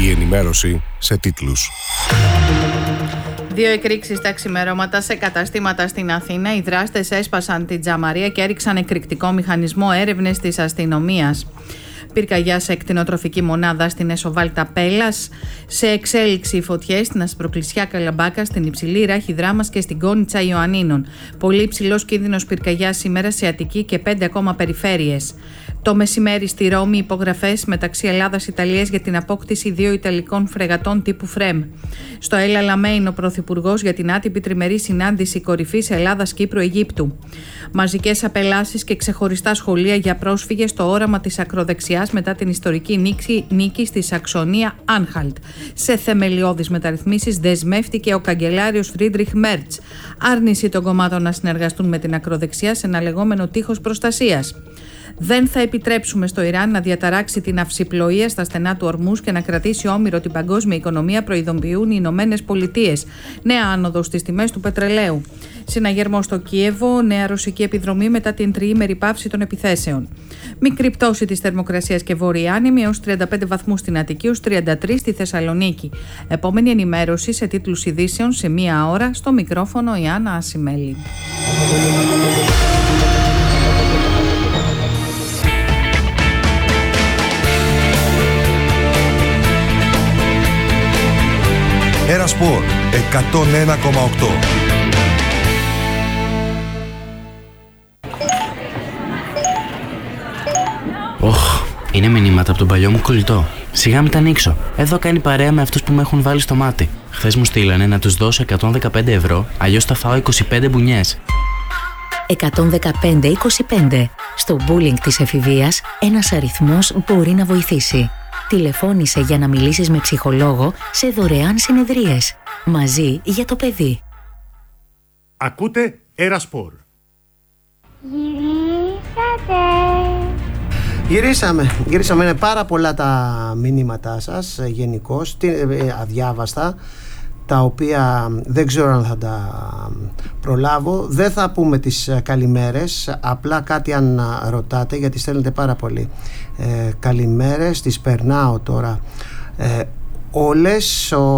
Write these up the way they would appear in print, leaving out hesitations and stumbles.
Η ενημέρωση σε τίτλους. 2 εκρήξεις τα ξημερώματα σε καταστήματα στην Αθήνα. Οι δράστες έσπασαν την τζαμαρία και έριξαν εκρηκτικό μηχανισμό έρευνες της αστυνομίας. Πυρκαγιά σε κτηνοτροφική μονάδα στην Εσοβάλτα Πέλας. Σε εξέλιξη οι φωτιές στην Ασπροκλεισιά Καλαμπάκα, στην Υψηλή Ράχη Δράμας και στην Κόνιτσα Ιωαννίνων. Πολύ υψηλός κίνδυνος πυρκαγιάς σήμερα σε Αττική και 5 ακόμα περιφέρειες. Το μεσημέρι στη Ρώμη υπογραφές μεταξύ Ελλάδας-Ιταλίας για την απόκτηση 2 Ιταλικών φρεγατών τύπου ΦΡΕΜ. Στο El Alamein ο Πρωθυπουργός για την άτυπη τριμερή συνάντηση κορυφής Ελλάδας-Κύπρου-Αιγύπτου. Μαζικές απελάσεις και ξεχωριστά σχολεία για πρόσφυγες στο όραμα της ακροδεξιάς μετά την ιστορική νίκη στη Σαξονία Άνχαλτ. Σε θεμελιώδεις μεταρρυθμίσεις δεσμεύτηκε ο καγκελάριος Φρίντριχ Μέρτς. Άρνηση των κομμάτων να συνεργαστούν με την ακροδεξιά σε ένα λεγόμενο τείχος προστασίας. Δεν θα επιτρέψουμε στο Ιράν να διαταράξει την αυσιπλοεία στα στενά του Ορμούς και να κρατήσει όμηρο την παγκόσμια οικονομία, προειδοποιούν οι Ηνωμένες Πολιτείες. Νέα άνοδο στις τιμές του πετρελαίου. Συναγερμό στο Κίεβο, νέα ρωσική επιδρομή μετά την τριήμερη πάυση των επιθέσεων. Μικρή πτώση της θερμοκρασίας και βόρεια άνεμη έως 35 βαθμούς στην Αττική, έως 33 στη Θεσσαλονίκη. Επόμενη ενημέρωση σε τίτλους ειδήσεων σε 1 ώρα, στο μικρόφωνο η Άννα Ασημέλη. Ένα Σπορ 101,8. Είναι μηνύματα από τον παλιό μου κολλητό. Σιγά μην τα ανοίξω. Εδώ κάνει παρέα με αυτούς που με έχουν βάλει στο μάτι. Χθες μου στείλανε να τους δώσω 115 ευρώ, αλλιώς θα φάω 25 μπουνιές. 115-25. Στο bullying της εφηβείας, ένας αριθμός μπορεί να βοηθήσει. Τηλεφώνησε για να μιλήσεις με ψυχολόγο σε δωρεάν συνεδρίες. Μαζί για το παιδί. Ακούτε Ερασπορ. Γυρίσαμε. Είναι πάρα πολλά τα μηνύματά σας γενικώς, αδιάβαστα, τα οποία δεν ξέρω αν θα τα προλάβω. Δεν θα πούμε τις καλημέρες, απλά κάτι αν ρωτάτε, γιατί στέλνετε πάρα πολύ καλημέρες, τις περνάω τώρα όλες. Ο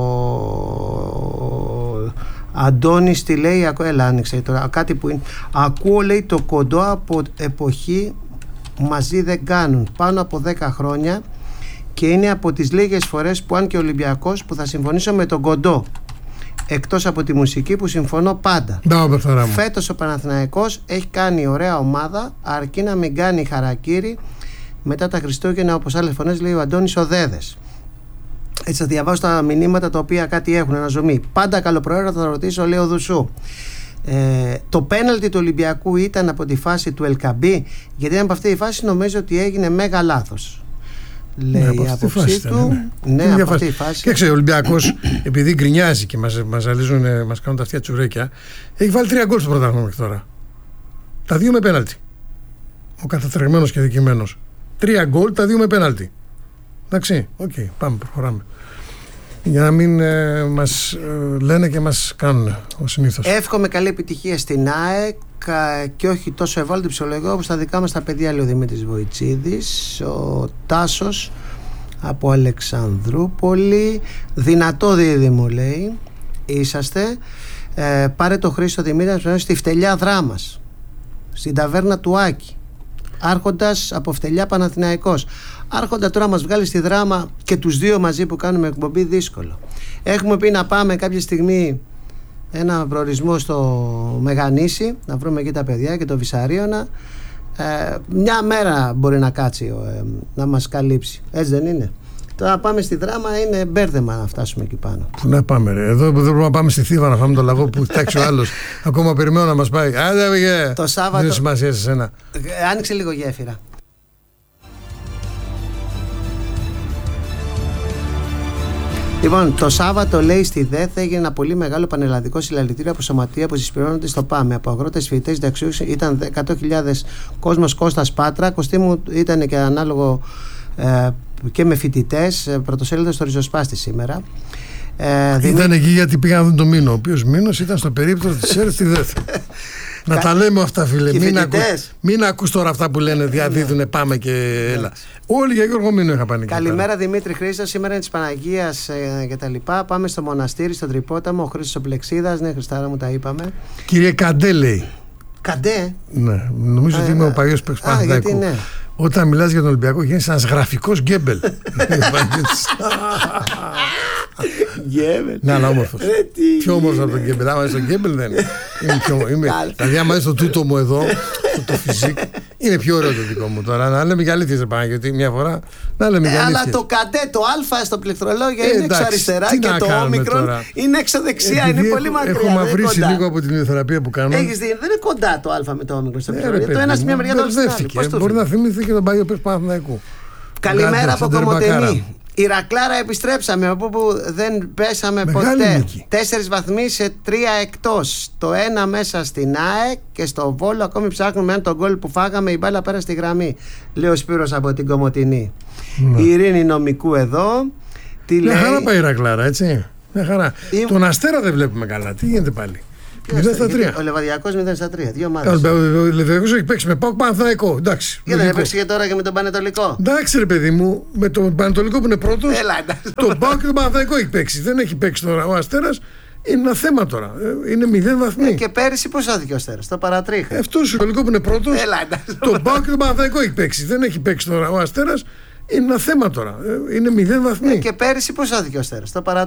Αντώνης τι λέει, έλα άνοιξε τώρα κάτι που είναι. Ακούω, λέει, το κοντό από εποχή μαζί δεν κάνουν, πάνω από 10 χρόνια, και είναι από τις λίγες φορές που, αν και Ολυμπιακός, που θα συμφωνήσω με τον κοντό, εκτός από τη μουσική που συμφωνώ πάντα. Φέτος ο Παναθηναϊκός έχει κάνει ωραία ομάδα, αρκεί να μην κάνει χαρακίρι μετά τα Χριστούγεννα, όπως άλλες φωνές, λέει ο Αντώνης ο Δέδες. Έτσι θα διαβάσω τα μηνύματα τα οποία κάτι έχουν, ένα ζωμί. Πάντα καλοπροαίρετα, θα ρωτήσω, λέει ο Δουσού. Το πέναλτι του Ολυμπιακού ήταν από τη φάση του Ελκαμπή, γιατί ήταν από αυτή τη φάση, νομίζω ότι έγινε μέγα λάθος. Λέει η άποψή του. Ναι, από αυτή τη φάση. Και ξέρει, ο Ολυμπιακός, επειδή γκρινιάζει και μας ζαλίζουν, μας κάνουν τα αυτιά τσουρέκια, έχει βάλει 3 γκολ στο πρωτάθλημα μέχρι τώρα. Τα 2 με πέναλτι. Ο κατατρεγμένος και δικημένος. 3 γκολ, τα 2 με πέναλτι. Εντάξει, πάμε, προχωράμε. Για να μην μας λένε και μας κάνουν ως συνήθως. Εύχομαι καλή επιτυχία στην ΑΕΚ και όχι τόσο ευάλωτη ψυχολογία όπως τα δικά μας τα παιδιά, λέει ο Δημήτρης Βοητσίδης. Ο Τάσος από Αλεξανδρούπολη. Δυνατό δίδυμο, λέει, είσαστε. Πάρε το Χρήστο Δημήτρη στη Φτελιά Δράμας, στην ταβέρνα του Άκη, άρχοντας από Φτελιά Παναθηναϊκός. Άρχοντα τώρα μας βγάλει στη Δράμα και τους δύο μαζί που κάνουμε εκπομπή, δύσκολο. Έχουμε πει να πάμε κάποια στιγμή ένα προορισμό στο Μεγανήσι, να βρούμε εκεί τα παιδιά και το Βυσσαρίωνα. Μια μέρα μπορεί να κάτσει να μας καλύψει. Έτσι δεν είναι? Τώρα πάμε στη Δράμα, είναι μπέρδεμα να φτάσουμε εκεί πάνω. Πού να πάμε, ρε? Εδώ δεν μπορούμε να πάμε στη Θήβα να φάμε το λαγό που τάξει ο άλλος. Ακόμα περιμένω να μας πάει. Άντε, πήγε. Το Σάββατο. Δεν σημασία σε σένα. Άνοιξε λίγο γέφυρα. Λοιπόν, το Σάββατο, λέει, στη ΔΕΘ έγινε ένα πολύ μεγάλο πανελλαδικό συλλαλητήριο από σωματεία που συσπηρώνονται στο ΠΑΜΕ. Από αγρότες, φοιτητές, συνταξιούχους. Ήταν 100.000 κόσμος. Κώστας Πάτρα. Κωστή ήταν και ανάλογο και με φοιτητές. Πρωτοσέλιδο στο Ριζοσπάστη σήμερα. Ήταν εκεί γιατί πήγαν να δουν το Μήνο. Ο οποίος Μήνος ήταν στο περίπτωση της ΕΡΤ στη ΔΕΘ. Να τα λέμε αυτά, φίλε. Και Μην ακούς τώρα αυτά που λένε, διαδίδουνε, πάμε και έλα. Όλοι για Γιώργο Μήνο είχα πάνε. Καλημέρα Δημήτρη Χρήστο, σήμερα είναι της Παναγίας και τα λοιπά. Πάμε στο μοναστήρι, στον Τρυπόταμο, ο Χρήστος ο Πλεξίδας. Ναι, Χριστάρα μου, τα είπαμε. Κύριε Καντέ, λέει. Καντέ. Ναι, νομίζω ότι είμαι ο παλιός παίκτης Παναθηναϊκού. Ναι. Όταν μιλάς για τον Ολυμπιακό γίνεις ένας γραφικός Γκέμπελ. Γκέμπελ. Ναι, αλλά όμορφος. Πιο όμορφος από τον Γκέμπελ. Άμα είσαι τον Γκέμπελ δεν είναι. Δηλαδή άμα είσαι το τούτο μου εδώ, το φυσικ, είναι πιο ωραίο το δικό μου τώρα. Να λέμε για αλήθειες, Παναγιώτη, μια φορά. Να λέμε για αλήθειες. Αλλά το Καντέ, το Α στο πληκτρολόγιο είναι έξω αριστερά και το όμικρον είναι έξω δεξιά. Είναι πολύ μακριά. Έχω μαυρίσει λίγο από την ιδιοθεραπεία που κάνω. Έχεις δει, δεν είναι κοντά το Α με το όμικρον στο πληκτρολόγιο. Το ένα στη μια μεριά, το άλλο στην άλλη. Μπορεί να θυμηθεί και τον παλιό παίκτη Παναθηναϊκού. Καλημέρα από Κομοτενή. Η Ρακλάρα επιστρέψαμε από όπου δεν πέσαμε ποτέ. 4 βαθμοί σε 3 εκτός. Το ένα μέσα στην ΑΕΚ και στο Βόλο ακόμη ψάχνουμε αν τον γκολ που φάγαμε η μπάλα πέρα στη γραμμή. Λέει ο Σπύρος από την Κομοτηνή. Η Ειρήνη Νομικού εδώ. Μια χαρά πάει η Ρακλάρα, έτσι. Μια χαρά. Τον Αστέρα δεν βλέπουμε καλά. Τι γίνεται πάλι? 0-3. Ο Λεβαδιακός 0-3. Δύο ομάδες. Ο Λεβαδιακός έχει παίξει με ΠΑΟΚ Παναθηναϊκό. Εντάξει. Και δεν έπαιξε και τώρα και με τον Πανετολικό. Εντάξει, ρε παιδί μου, με τον Πανετολικό που είναι πρώτος. Τον ΠΑΟΚ και τον Παναθηναϊκό έχει παίξει. Δεν έχει παίξει τώρα ο Αστέρας. Είναι ένα θέμα τώρα. Είναι 0 βαθμοί. Και πέρυσι πώς άδικε ο Αστέρας? Το παρατρίχα. Αυτό ο Πανετολικό που είναι πρώτος. Τον ΠΑΟΚ και τον Παναθηναϊκό έχει παίξει. Δεν έχει παίξει τώρα ο Αστέρας. Είναι ένα θέμα τώρα. Είναι 0 βαθμοί. Και πέρυσι πώς άδικε ο Αστέρας? Το παρατρίχα.